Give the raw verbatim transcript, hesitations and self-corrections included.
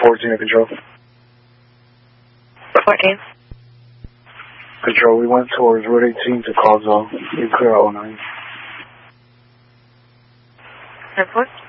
fourteen to control. fourteen. Control, we went towards Route eighteen to call zone. You clear oh nine. Report.